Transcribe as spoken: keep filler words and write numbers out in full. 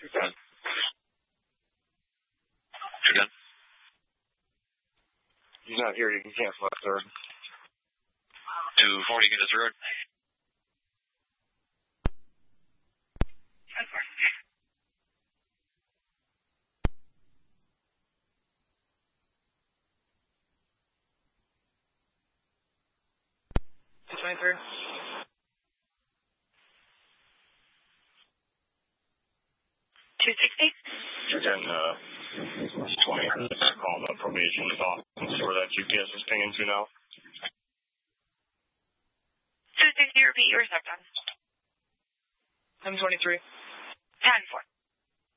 ten. Again? He's not here. You can cancel that third. two forty, get his road. two twenty-three. two sixty. Again, uh, twenty. Call the probation office where that G P S is pinging to now. two sixty, repeat your reception. ten twenty-three. ten four.